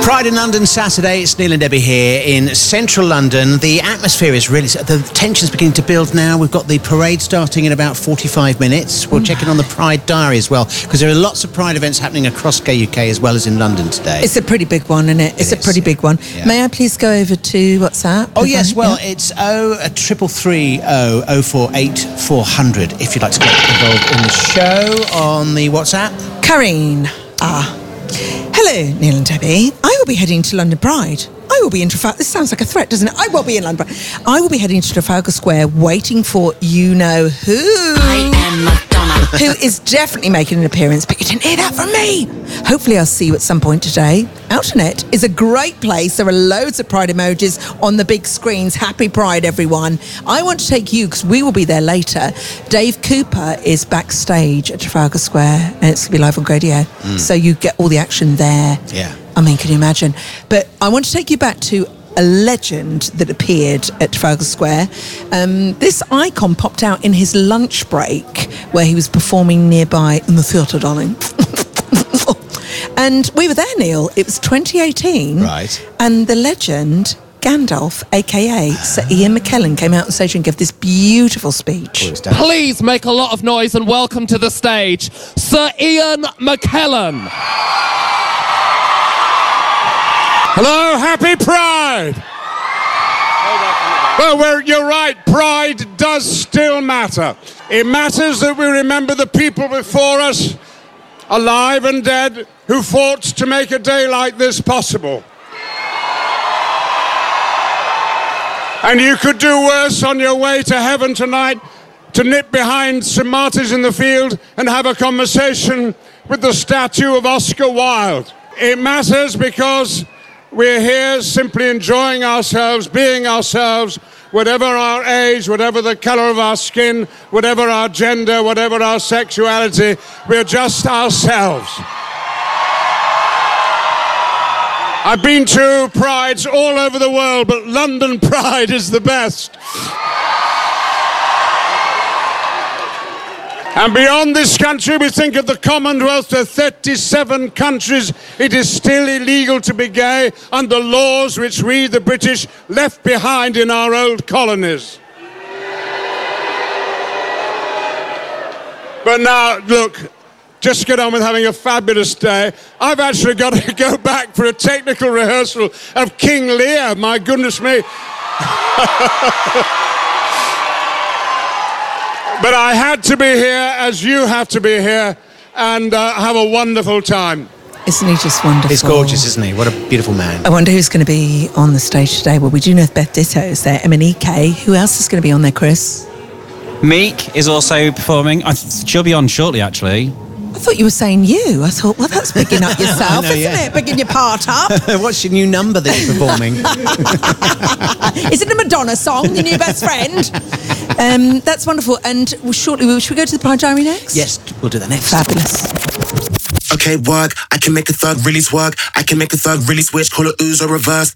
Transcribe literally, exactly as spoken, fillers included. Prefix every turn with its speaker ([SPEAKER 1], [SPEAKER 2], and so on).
[SPEAKER 1] Pride in London Saturday. It's Neil and Debbie here in central London. The atmosphere is really... The tension's beginning to build now. We've got the parade starting in about forty-five minutes. We'll check in on the Pride Diary as well, because there are lots of Pride events happening across Gay U K as well as in London today.
[SPEAKER 2] It's a pretty big one, isn't it? It's
[SPEAKER 1] It
[SPEAKER 2] a pretty
[SPEAKER 1] is,
[SPEAKER 2] big one.
[SPEAKER 1] yeah.
[SPEAKER 2] May I please go over to WhatsApp?
[SPEAKER 1] Oh, yes. Well,
[SPEAKER 2] Yeah.
[SPEAKER 1] it's oh triple three oh oh four eight four hundred if you'd like to get involved in the show on the WhatsApp.
[SPEAKER 2] Karine. Ah. Hello, Neil and Debbie. I will be heading to London Pride. I will be in Trafalgar... This sounds like a threat, doesn't it? I will be in London Pride. I will be heading to Trafalgar Square waiting for you-know-who.
[SPEAKER 3] I am Madonna.
[SPEAKER 2] Who is definitely making an appearance, but you didn't hear that from me. Hopefully I'll see you at some point today. Outernet is a great place. There are loads of Pride emojis on the big screens. Happy Pride, everyone. I want to take you, because we will be there later. Dave Cooper is backstage at Trafalgar Square, and it's going to be live on radio. Mm. So you get all the action there.
[SPEAKER 1] Yeah.
[SPEAKER 2] I mean, can you imagine? But I want to take you back to a legend that appeared at Trafalgar Square. Um, this icon popped out in his lunch break where he was performing nearby in the theatre, darling. And we were there, Neil. It was twenty eighteen.
[SPEAKER 1] Right.
[SPEAKER 2] And the legend, Gandalf, a k a. Sir Ian McKellen, came out on stage and gave this beautiful speech.
[SPEAKER 4] Please make a lot of noise and welcome to the stage, Sir Ian McKellen.
[SPEAKER 5] Hello, happy Pride! Well, well, you're right, Pride does still matter. It matters that we remember the people before us, alive and dead, who fought to make a day like this possible. And you could do worse on your way to heaven tonight to nip behind Saint Martin's in the Field and have a conversation with the statue of Oscar Wilde. It matters because we're here simply enjoying ourselves, being ourselves, whatever our age, whatever the colour of our skin, whatever our gender, whatever our sexuality, we're just ourselves. I've been to prides all over the world, but London Pride is the best. And beyond this country, we think of the Commonwealth, the thirty-seven countries. It is still illegal to be gay under laws which we, the British, left behind in our old colonies. But now, look, just get on with having a fabulous day. I've actually got to go back for a technical rehearsal of King Lear, my goodness me. But I had to be here, as you have to be here, and uh, have a wonderful time.
[SPEAKER 2] Isn't he just wonderful?
[SPEAKER 1] He's gorgeous, isn't he? What a beautiful man.
[SPEAKER 2] I wonder who's going to be on the stage today. Well, we do know Beth Ditto is there, M and E K. Who else is going to be on there, Chris?
[SPEAKER 6] Meek is also performing. I th- she'll be on shortly, actually.
[SPEAKER 2] I thought you were saying you. I thought, well, that's bigging up yourself,
[SPEAKER 1] know,
[SPEAKER 2] isn't
[SPEAKER 1] yeah.
[SPEAKER 2] it? Bigging your part up.
[SPEAKER 1] What's your new number that you're performing?
[SPEAKER 2] Is it a Madonna song, your new best friend? Um, that's wonderful. And shortly, should we go to the Pride Diary next?
[SPEAKER 1] Yes, we'll do that next.
[SPEAKER 2] Fabulous.
[SPEAKER 7] Okay, work. I can make a thug really twerk. I can make a thug really switch. Call it ooze or reverse.